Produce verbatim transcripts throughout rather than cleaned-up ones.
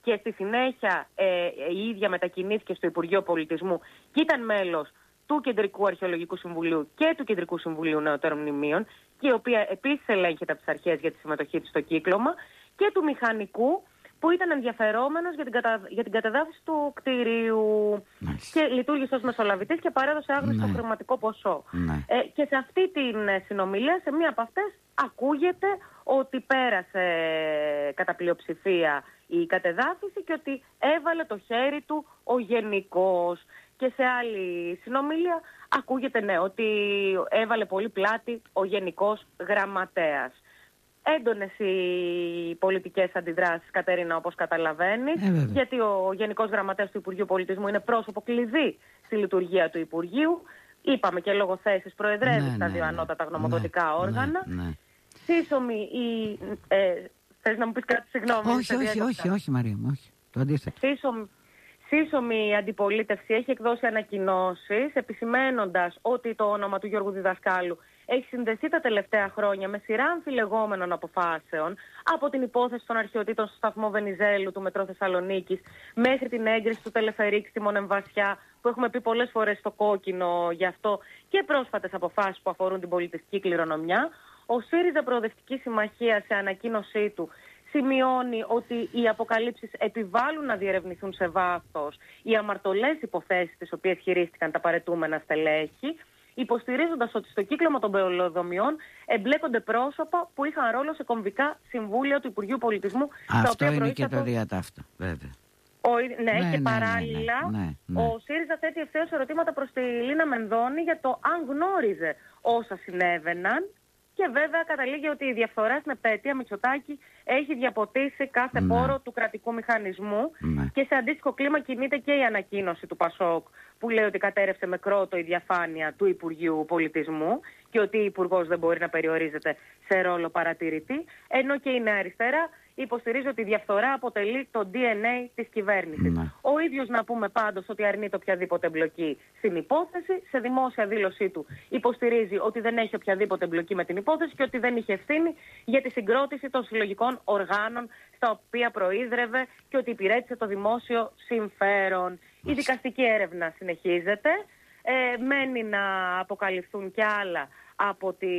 και στη συνέχεια ε, η ίδια μετακινήθηκε στο Υπουργείο Πολιτισμού και ήταν μέλος του Κεντρικού Αρχαιολογικού Συμβουλίου και του Κεντρικού Συμβουλίου Νεωτέρων Μνημείων, και η οποία επίσης ελέγχεται από τις αρχές για τη συμμετοχή της στο κύκλωμα, και του μηχανικού που ήταν ενδιαφερόμενος για την, κατα... για την κατεδάφιση του κτηρίου. Nice. Και λειτουργήσε ως μεσολαβητής και παρέδωσε άγνωστο ναι. χρηματικό ποσό. Ναι. Ε, και σε αυτή την συνομιλία, σε μία από αυτές, ακούγεται ότι πέρασε κατά πλειοψηφία η κατεδάφιση και ότι έβαλε το χέρι του ο γενικός. Και σε άλλη συνομιλία ακούγεται ναι, ότι έβαλε πολύ πλάτη ο Γενικός Γραμματέας. Έντονες οι πολιτικές αντιδράσεις, Κατερίνα, όπως καταλαβαίνεις, ε, γιατί ο Γενικός Γραμματέας του Υπουργείου Πολιτισμού είναι πρόσωπο κλειδί στη λειτουργία του Υπουργείου. Είπαμε και λόγω θέσης προεδρεύει ναι, στα δύο ναι, ανώτατα γνωμοδοτικά ναι, όργανα. Ναι, ναι. Σύσσωμη η... Ε, θες να μου πεις κάτι, συγγνώμη. Όχι, όχι, όχι, όχι, Μαρία μου, όχι. Το αντίθετο. Σύσσωμη... Σύσσωμη αντιπολίτευση έχει εκδώσει ανακοινώσεις επισημένοντας ότι το όνομα του Γιώργου Διδασκάλου έχει συνδεθεί τα τελευταία χρόνια με σειρά αμφιλεγόμενων αποφάσεων, από την υπόθεση των αρχαιοτήτων στο σταθμό Βενιζέλου του Μετρό Θεσσαλονίκης μέχρι την έγκριση του Τελεφερίκ στη Μονεμβασιά, που έχουμε πει πολλές φορές στο κόκκινο γι' αυτό, και πρόσφατες αποφάσεις που αφορούν την πολιτιστική κληρονομιά. Ο ΣΥΡΙΖΑ Προοδευτική Συμμαχία σε ανακοίνωσή του σημειώνει ότι οι αποκαλύψεις επιβάλλουν να διερευνηθούν σε βάθος οι αμαρτωλές υποθέσεις τις οποίες χειρίστηκαν τα παρετούμενα στελέχη, υποστηρίζοντας ότι στο κύκλωμα των πεολοδομιών εμπλέκονται πρόσωπα που είχαν ρόλο σε κομβικά συμβούλια του Υπουργείου Πολιτισμού. Αυτό είναι προείστατο... και το διατάφτα, βέβαια. Ο, ναι, ναι, και ναι, παράλληλα ναι, ναι, ναι, ναι. ο ΣΥΡΙΖΑ θέτει ευθέως ερωτήματα προς τη Λίνα Μενδώνη για το αν γνώριζε όσα συνέβαιναν. Και βέβαια καταλήγει ότι η διαφθορά στην επέτεια Μητσοτάκη έχει διαποτίσει κάθε ναι. πόρο του κρατικού μηχανισμού ναι. και σε αντίστοιχο κλίμα κινείται και η ανακοίνωση του Πασόκ που λέει ότι κατέρευσε με κρότο η διαφάνεια του Υπουργείου Πολιτισμού και ότι ο Υπουργός δεν μπορεί να περιορίζεται σε ρόλο παρατηρητή, ενώ και η Νέα Αριστερά υποστηρίζει ότι η διαφθορά αποτελεί το ντι εν έι της κυβέρνησης. Ναι. Ο ίδιος, να πούμε πάντως, ότι αρνείται οποιαδήποτε εμπλοκή στην υπόθεση. Σε δημόσια δήλωσή του υποστηρίζει ότι δεν έχει οποιαδήποτε εμπλοκή με την υπόθεση και ότι δεν είχε ευθύνη για τη συγκρότηση των συλλογικών οργάνων στα οποία προείδρευε και ότι υπηρέτησε το δημόσιο συμφέρον. Η δικαστική έρευνα συνεχίζεται. Ε, μένει να αποκαλυφθούν και άλλα από, τη...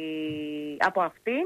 από αυτήν.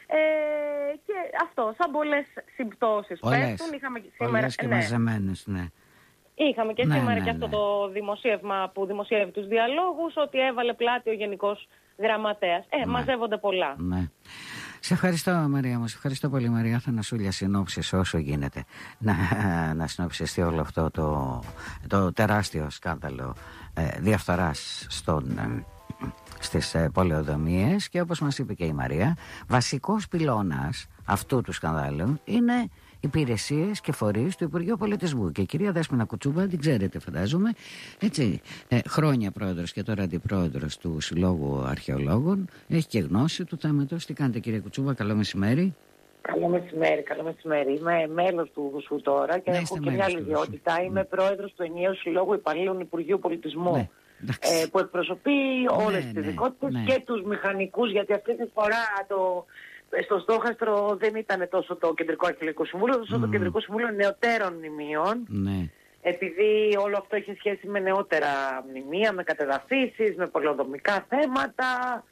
Ε, και αυτό, σαν πολλές συμπτώσεις πέφτουν. Είχαμε σήμερα, πολλές και ναι. μαζεμένες, ναι. Είχαμε και ναι, σήμερα ναι, και αυτό ναι. το δημοσίευμα που δημοσιεύει τους διαλόγους, ότι έβαλε πλάτη ο Γενικός Γραμματέας. Ε, ναι. μαζεύονται πολλά. Ναι. Σε ευχαριστώ, Μαρία μου. Σε ευχαριστώ πολύ, Μαρία. Θα να σου για συνόψεις όσο γίνεται. Να, να συνοψιστεί όλο αυτό το, το τεράστιο σκάνδαλο ε, διαφθοράς στον... Ε, στις ε, πολεοδομίες, και όπως μας είπε και η Μαρία, βασικός πυλώνας αυτού του σκανδάλου είναι υπηρεσίες και φορείς του Υπουργείου Πολιτισμού. Και η κυρία Δέσποινα Κουτσούμπα, την ξέρετε φαντάζομαι, έτσι, ε, χρόνια πρόεδρος και τώρα αντιπρόεδρος του Συλλόγου Αρχαιολόγων, έχει και γνώση του θέματος. Τι κάνετε, κυρία Κουτσούμπα? Καλό μεσημέρι. Καλό μεσημέρι, καλό μεσημέρι. Είμαι μέλος του ΔΟΣΟΥ τώρα και ναι, έχω και μια άλλη ιδιότητα. Είμαι πρόεδρος του Ενιαίου Συλλόγου Υπαλλήλων Υπουργείου Πολιτισμού. Ναι. Ε, που εκπροσωπεί όλες ναι, τις ειδικότητες ναι. και τους μηχανικούς, γιατί αυτή τη φορά το, στο στόχαστρο δεν ήταν τόσο το Κεντρικό Αρχαιολογικό Συμβούλιο, όσο mm. το Κεντρικό Συμβούλιο Νεωτέρων Μνημείων. Ναι. Επειδή όλο αυτό έχει σχέση με νεότερα μνημεία, με κατεδαφίσεις, με πολεοδομικά θέματα.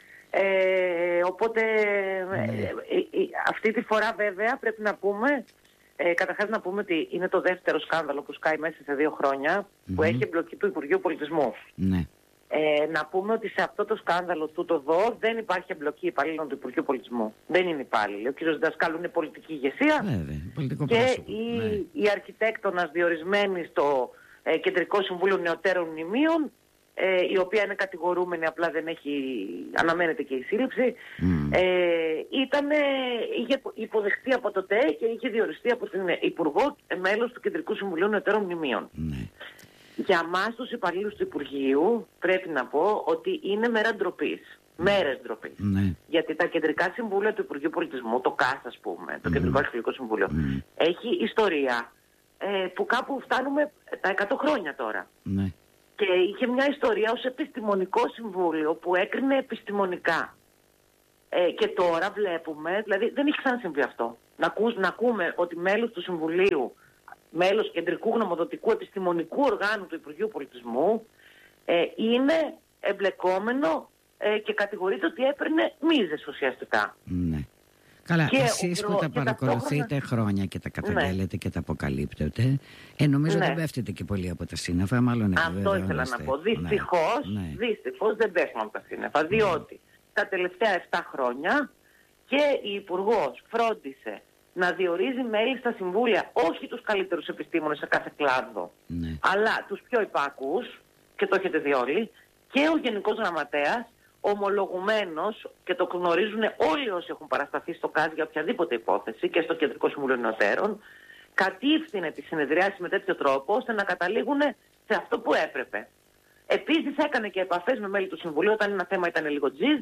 Ε, οπότε ναι. ε, ε, ε, αυτή τη φορά βέβαια πρέπει να πούμε, Ε, καταρχάς να πούμε ότι είναι το δεύτερο σκάνδαλο που σκάει μέσα σε δύο χρόνια mm-hmm. που έχει εμπλοκή του Υπουργείου Πολιτισμού. Mm-hmm. Ε, να πούμε ότι σε αυτό το σκάνδαλο του το ΔΟ δεν υπάρχει εμπλοκή υπαλλήλων του Υπουργείου Πολιτισμού. Δεν είναι υπάλληλοι. Ο κ. Δασκάλου είναι πολιτική ηγεσία yeah, και η, ναι. η αρχιτέκτονας διορισμένη στο ε, Κεντρικό Συμβούλιο Νεωτέρων Μνημείων, ε, η οποία είναι κατηγορούμενη, απλά δεν έχει, αναμένεται και η σύλληψη, mm. ε, ήταν, είχε υποδεχτεί από το ΤΕ και είχε διοριστεί από την Υπουργό μέλος του Κεντρικού Συμβουλίου Νεωτέρων Μνημείων. Mm. Για μας τους υπαλλήλους του Υπουργείου πρέπει να πω ότι είναι μέρα ντροπής. Mm. Μέρες ντροπής. Mm. Γιατί τα κεντρικά συμβούλια του Υπουργείου Πολιτισμού, το ΚΑΣ ας πούμε, το mm. Κεντρικό Αρχαιολογικό Συμβούλιο, mm. έχει ιστορία ε, που κάπου φτάνουμε τα εκατό χρόνια τώρα. Mm. Και είχε μια ιστορία ως επιστημονικό συμβούλιο που έκρινε επιστημονικά. Ε, και τώρα βλέπουμε, δηλαδή δεν έχει ξανασυμβεί αυτό. Να, ακούς, να ακούμε ότι μέλος του Συμβουλίου μέλος κεντρικού γνωμοδοτικού επιστημονικού οργάνου του Υπουργείου Πολιτισμού, ε, είναι εμπλεκόμενο ε, και κατηγορείται ότι έπαιρνε μίζες ουσιαστικά. Ναι. Καλά, και εσείς που τα παρακολουθείτε ταυτόχρονα... χρόνια και τα καταγγέλλετε ναι. και τα αποκαλύπτετε, ε, νομίζω ναι. δεν πέφτετε και πολύ από τα σύννεφα, μάλλον αυτό ήθελα να πω. Δυστυχώς, ναι. Ναι. δυστυχώς δεν πέφτουν από τα σύννεφα, διότι ναι. τα τελευταία επτά χρόνια και η Υπουργός φρόντισε να διορίζει μέλη στα συμβούλια, όχι τους καλύτερους επιστήμονες σε κάθε κλάδο, ναι. αλλά τους πιο υπάκους, και το έχετε δει όλοι, και ο Γενικός Γραμματέας, ομολογουμένος, και το γνωρίζουν όλοι όσοι έχουν παρασταθεί στο ΚΑΣ για οποιαδήποτε υπόθεση και στο Κεντρικό Συμβούλιο Νεωτέρων, κατήφθηνε τη συνεδριάση με τέτοιο τρόπο ώστε να καταλήγουν σε αυτό που έπρεπε. Επίσης έκανε και επαφές με μέλη του Συμβουλίου όταν ένα θέμα ήταν λίγο τζιζ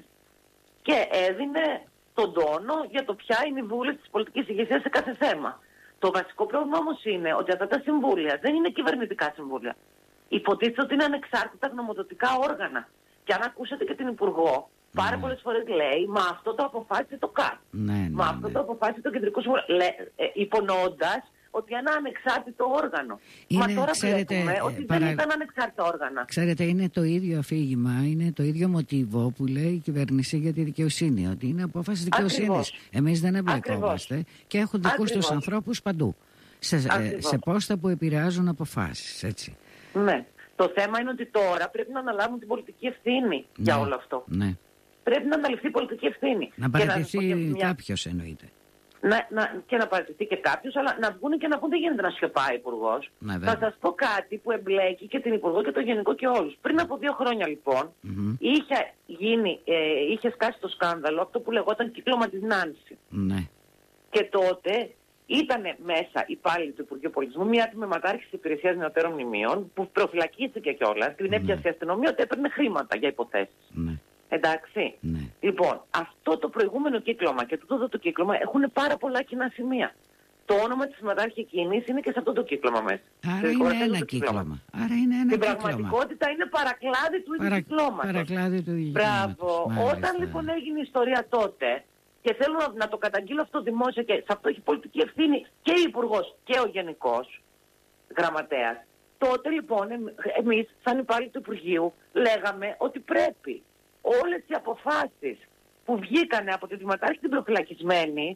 και έδινε τον τόνο για το ποια είναι η βούληση της πολιτικής ηγεσίας σε κάθε θέμα. Το βασικό πρόβλημα όμως είναι ότι αυτά τα συμβούλια δεν είναι κυβερνητικά συμβούλια. Υποτίθεται ότι είναι ανεξάρτητα γνωμοδοτικά όργανα. Και αν ακούσατε και την Υπουργό, πάρα ναι. πολλές φορές λέει, μα αυτό το αποφάσισε το ΚΑΤ. Ναι, ναι, μα αυτό ναι. το αποφάσισε το Κεντρικό Συμβούλιο. Ε, υπονοώντας ότι ένα ανεξάρτητο όργανο. Είναι, μα τώρα ξέρετε, βλέπουμε ότι παρα... δεν ήταν ανεξάρτητα όργανα. Ξέρετε, είναι το ίδιο αφήγημα, είναι το ίδιο μοτίβο που λέει η κυβέρνηση για τη δικαιοσύνη. Ότι είναι απόφαση δικαιοσύνης. Εμείς δεν εμπλεκόμαστε και έχουν δικούς τους ανθρώπους παντού. Σε, σε πόστα που επηρεάζουν αποφάσεις, έτσι. Ναι. Το θέμα είναι ότι τώρα πρέπει να αναλάβουν την πολιτική ευθύνη ναι, για όλο αυτό. Ναι. Πρέπει να αναλυφθεί η πολιτική ευθύνη. Να παραιτηθεί μια... κάποιος εννοείται. Να, να, και να παραιτηθεί και κάποιος, αλλά να βγουν και να πούν δεν γίνεται να σιωπάει ο Υπουργός. Ναι, θα σας πω κάτι που εμπλέκει και την Υπουργό και το Γενικό και όλους. Πριν από δύο χρόνια λοιπόν mm-hmm. είχε, γίνει, ε, είχε σκάσει το σκάνδαλο αυτό που λεγόταν κύκλωμα της Νάνση. Ναι. Και τότε... Ήταν μέσα υπάλληλοι του Υπουργείου Πολιτισμού, μία τμήματάρχη της Υπηρεσίας Νεωτέρων Μνημείων, που προφυλακίστηκε κιόλας, την έπιασε η αστυνομία ότι έπαιρνε χρήματα για υποθέσεις. Ναι. Εντάξει. Ναι. Λοιπόν, αυτό το προηγούμενο κύκλωμα και τούτο το κύκλωμα έχουν πάρα πολλά κοινά σημεία. Το όνομα της τμήματάρχη εκείνης είναι και σε αυτό το κύκλωμα μέσα. Άρα είναι ένα, ένα κύκλωμα. Άρα είναι ένα Στην κύκλωμα. πραγματικότητα είναι παρακλάδι του ίδιου Παρα... κυκλώματος. Παρακλάδι του ίδιου Μπράβο. Όταν λοιπόν έγινε η ιστορία τότε. Και θέλω να, να το καταγγείλω αυτό δημόσια και σε αυτό έχει πολιτική ευθύνη και η Υπουργός και ο Γενικός Γραμματέας. Τότε λοιπόν εμ, εμείς σαν υπάλληλοι του Υπουργείου λέγαμε ότι πρέπει όλες οι αποφάσεις που βγήκανε από τη Δημοτάρχη την προφυλακισμένη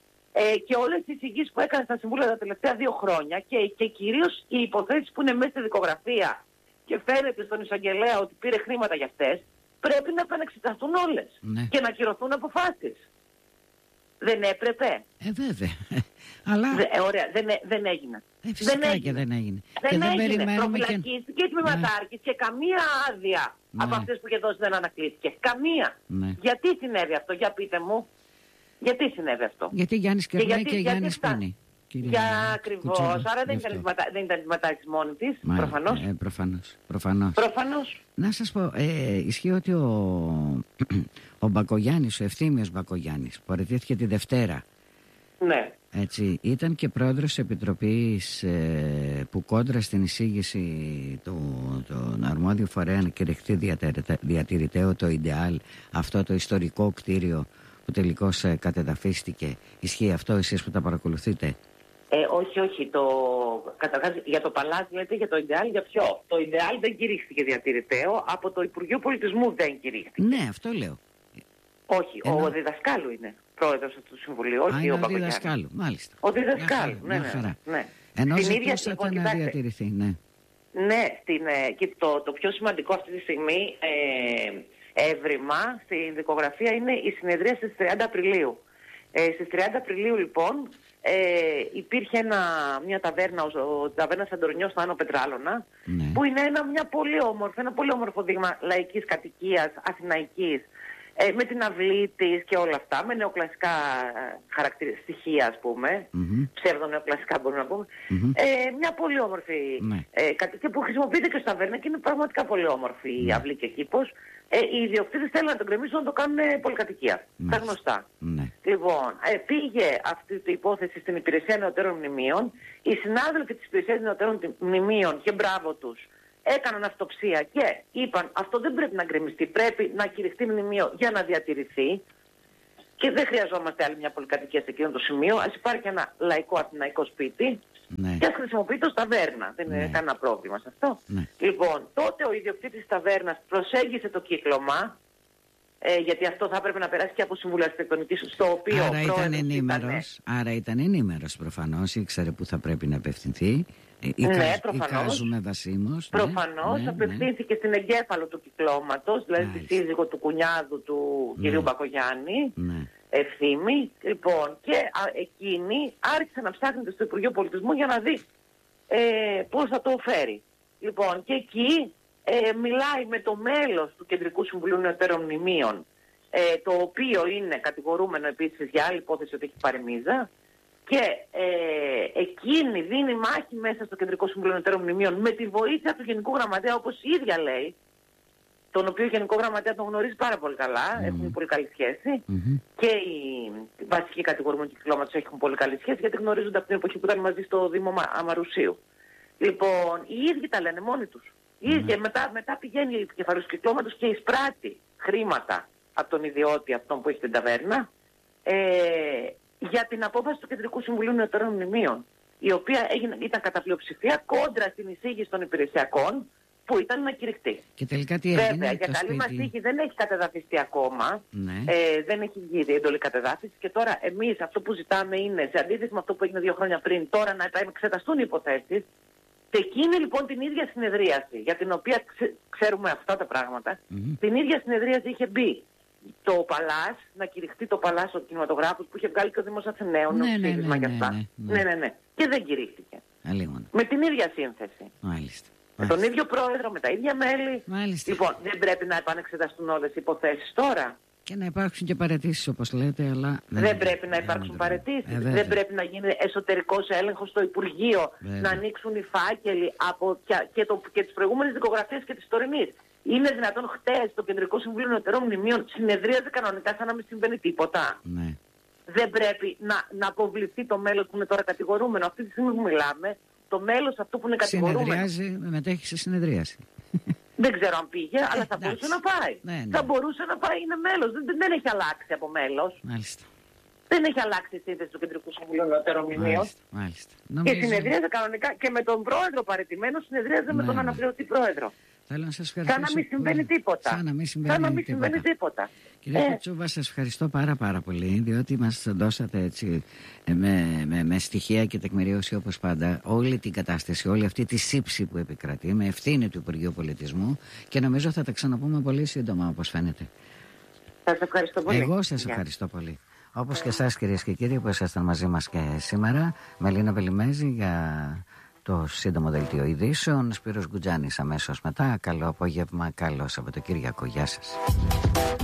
ε, και όλες οι εισηγήσεις που έκανε στα Συμβούλια τα τελευταία δύο χρόνια και, και κυρίως οι υποθέσεις που είναι μέσα στη δικογραφία και φαίνεται στον εισαγγελέα ότι πήρε χρήματα για αυτές, πρέπει να επανεξεταστούν όλες ναι. και να ακυρωθούν αποφάσεις. Δεν έπρεπε. Ε, βέβαια. Αλλά... Δε, ε, ωραία, δεν, δεν έγινε. Ε, φυσικά δεν έγινε. Και δεν έγινε. Δεν και έγινε. Δεν Προφυλακίστηκε και η τμήματάρχης ναι. και καμία άδεια ναι. από αυτές που είχε δώσει δεν ανακλήθηκε. Καμία. Ναι. Γιατί συνέβη αυτό, για πείτε μου. Γιατί συνέβη αυτό. Γιατί Γιάννης Κερνάει και, και Γιάννης Πίνη. Για ακριβώς. Άρα δεν ήταν, δεν ήταν τμήματάρχης μόνη της, Μα, προφανώς. Ε, προφανώς. Προφανώς. Προφανώς. Να σας πω, ε, ισχύει ότι ο, ο Μπακογιάννης, ο Ευθύμιος Μπακογιάννης, που αρετήθηκε τη Δευτέρα, ναι. έτσι, ήταν και πρόεδρος της Επιτροπής ε, που κόντρα στην εισήγηση του, του αρμόδιου φορέα να κηρυχθεί διατηρηταίο το Ιντεάλ, αυτό το ιστορικό κτίριο που τελικώς ε, κατεδαφίστηκε. Ισχύει αυτό εσείς που τα παρακολουθείτε? Ε, όχι, όχι. Το... Καταρχάς, για το παλάτι λέτε, για το Ιντεάλ, για ποιο? Το Ιντεάλ δεν κηρύχθηκε διατηρηταίο, από το Υπουργείο Πολιτισμού δεν κηρύχθηκε. Ναι, αυτό λέω. Όχι, Ενώ... ο διδασκάλου είναι πρόεδρος του Συμβουλίου, όχι Α, ο είναι ο Μπακογιάννης. διδασκάλου, μάλιστα. Ο διδασκάλου, ναι, ναι, ναι, ναι. Ενώ στην ίδια ζητούσατε να διατηρηθεί, ναι. Ναι, στην, ε, και το, το πιο σημαντικό αυτή τη στιγμή ε, έβριμα στην δικογραφία είναι η συνεδρία στις τριάντα Απριλίου. Ε, στις τριάντα Απριλίου λοιπόν ε, υπήρχε ένα, μια ταβέρνα, ο, ο ταβέρνα Σαντορινιός στο Άνω Πετράλωνα, ναι. που είναι ένα, μια πολύ όμορφο, ένα πολύ όμορφο δείγμα λαϊκής κατοικίας, αθηναϊκής, ε, με την αυλή της και όλα αυτά, με νεοκλασικά χαρακτηριστικά στοιχεία, ας πούμε, mm-hmm. ψευδονεοκλασικά μπορούμε να πούμε, mm-hmm. ε, μια πολύ όμορφη mm-hmm. ε, κατοικία που χρησιμοποιείται και στο ταβέρνα και είναι πραγματικά πολύ όμορφη mm-hmm. η αυλή και κήπος. Ε, οι ιδιοκτήτες θέλουν να τον κρεμίσουν να το κάνουν πολυκατοικία. Mm. Τα γνωστά. Mm. Λοιπόν, ε, πήγε αυτή η υπόθεση στην Υπηρεσία Νεωτέρων Μνημείων. Οι συνάδελφοι της Υπηρεσίας Νεωτέρων Μνημείων, και μπράβο τους, έκαναν αυτοψία και είπαν αυτό δεν πρέπει να γκρεμιστεί, πρέπει να κηρυχτεί μνημείο για να διατηρηθεί. Και δεν χρειαζόμαστε άλλη μια πολυκατοικία σε εκείνο το σημείο. Ας υπάρχει ένα λαϊκό αθηναϊκό σπίτι. Ναι. Και ας χρησιμοποιείται ως ταβέρνα. Δεν είναι ναι. κανένα πρόβλημα σε αυτό. Ναι. Λοιπόν, τότε ο ιδιοκτήτης της ταβέρνας προσέγγισε το κύκλωμα, ε, γιατί αυτό θα έπρεπε να περάσει και από Συμβούλιο Αρχιτεκτονικής, στο οποίο άρα ήταν ενήμερος, ήταν... άρα ήταν ενήμερος προφανώς, ήξερε που θα πρέπει να απευθυνθεί. Εικάζ, ναι, προφανώς. Εικάζουμε δασίμως. Προφανώς, ναι, απευθύνθηκε ναι. στην εγκέφαλο του κυκλώματος, δηλαδή τη σύζυγο του κουνιάδου του ναι. κυρίου Μπακογιάννη, ναι. Ευθύμη. Λοιπόν, και α, εκείνη άρχισε να ψάχνεται στο Υπουργείο Πολιτισμού για να δει ε, πώς θα το φέρει. Λοιπόν, και εκεί ε, μιλάει με το μέλος του Κεντρικού Συμβουλίου Νεωτέρων Μνημείων, ε, το οποίο είναι κατηγορούμενο επίσης για άλλη υπόθεση ότι έχει πάρει μίζα. Και ε, εκείνη δίνει μάχη μέσα στο Κεντρικό Συμβούλιο Νεωτέρων Μνημείων με τη βοήθεια του Γενικού Γραμματέα, όπως η ίδια λέει, τον οποίο Γενικό Γραμματέα τον γνωρίζει πάρα πολύ καλά, mm-hmm. έχουν πολύ καλή σχέση. Mm-hmm. Και οι βασικοί κατηγορούμενοι του κυκλώματος έχουν πολύ καλή σχέση, γιατί γνωρίζονται από την εποχή που ήταν μαζί στο Δήμο Αμαρουσίου. Λοιπόν, οι ίδιοι τα λένε μόνοι τους. Mm-hmm. Και μετά, μετά πηγαίνει η επικεφαλής του κυκλώματος και εισπράττει χρήματα από τον ιδιώτη αυτόν που έχει την ταβέρνα. Ε, για την απόφαση του Κεντρικού Συμβουλίου Νεωτέρων Μνημείων, η οποία έγινε, ήταν κατά πλειοψηφία κόντρα στην εισήγηση των υπηρεσιακών, που ήταν να κηρυχτεί. Και τελικά τι έγινε? Βέβαια, για καλή μας τύχη δεν έχει κατεδαφιστεί ακόμα, ναι. ε, δεν έχει βγει εντολή κατεδάφιση, και τώρα εμείς αυτό που ζητάμε είναι, σε αντίθεση με αυτό που έγινε δύο χρόνια πριν, τώρα να εξεταστούν οι υποθέσεις. Και εκείνη λοιπόν την ίδια συνεδρίαση, για την οποία ξε, ξέρουμε αυτά τα πράγματα, mm-hmm. την ίδια συνεδρίαση είχε μπει το Παλάς, να κηρυχτεί το Παλάς ο κινηματογράφος, που είχε βγάλει και ο Δήμος Αθηναίων, ναι, ναι, ναι, ναι, ναι, ναι, ναι, ναι, ναι. Και δεν κηρύχθηκε. Αλίμον. Με την ίδια σύνθεση. Μάλιστα. Με τον ίδιο πρόεδρο, με τα ίδια μέλη. Μάλιστα. Λοιπόν, δεν πρέπει να επανεξεταστούν όλες οι υποθέσεις τώρα? Και να υπάρξουν και παραιτήσεις, όπως λέτε, αλλά... Δεν, δεν πρέπει να υπάρξουν παραιτήσεις. Ε, δεν πρέπει να γίνει εσωτερικός έλεγχος στο Υπουργείο, βέβαια. Να ανοίξουν οι φάκελοι από και, και, το, και τις προηγούμενες δικογραφίες και τις τωρινής. Είναι δυνατόν χτες το Κεντρικό Συμβούλιο Νεωτέρων Μνημείων συνεδρίαζε κανονικά σαν να μην συμβαίνει τίποτα? Ναι. Δεν πρέπει να, να αποβληθεί το μέλος που είναι τώρα κατηγορούμενο? Αυτή τη στιγμή που μιλάμε, το μέλος αυτό που είναι κατηγορούμενο... Συνεδριάζει, μετέχει σε συνεδρίαση. Δεν ξέρω αν πήγε, αλλά θα μπορούσε να πάει. Ναι, ναι. Θα μπορούσε να πάει, είναι μέλος. Δεν, δεν έχει αλλάξει από μέλος. Μάλιστα. Δεν έχει αλλάξει η σύνθεση του Κεντρικού Συμβουλίου Νεωτέρων Μνημείων. Μάλιστα, μάλιστα. Και Νομίζω... συνεδρίαζε κανονικά και με τον πρόεδρο παραιτημένο, συνεδρίαζε ναι, με τον ναι. αναπληρωτή πρόεδρο. Θέλω να σας ευχαριστήσω. Σαν να μην συμβαίνει τίποτα. Σαν να μην συμβαίνει, Σαν να μην συμβαίνει τίποτα. τίποτα. Κύριε ε... Κατσούβα, σας ευχαριστώ πάρα πάρα πολύ, διότι μας δώσατε έτσι με, με, με στοιχεία και τεκμηρίωση, όπως πάντα, όλη την κατάσταση, όλη αυτή τη σύψη που επικρατεί, με ευθύνη του Υπουργείου Πολιτισμού, και νομίζω θα τα ξαναπούμε πολύ σύντομα, όπως φαίνεται. Σας ευχαριστώ πολύ. Εγώ σας yeah. ευχαριστώ πολύ. Όπως και εσάς, κυρίες και κύριοι, που ήσασταν μαζί μας και σήμερα. Μελίνα Βελιμέζη για το σύντομο δελτίο ειδήσεων. Σπύρος Γκουτζάνης αμέσως μετά. Καλό απόγευμα, καλό Σαββατοκύριακο. Γεια σας.